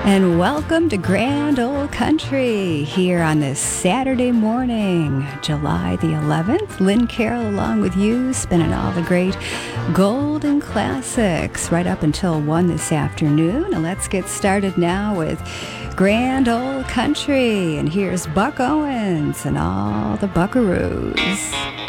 And welcome to Grand Ole Country here on this Saturday morning, July the 11th. Lynn Carroll along with you, spinning all the great golden classics right up until 1 this afternoon. And let's get started now with Grand Ole Country. And here's Buck Owens and all the Buckaroos.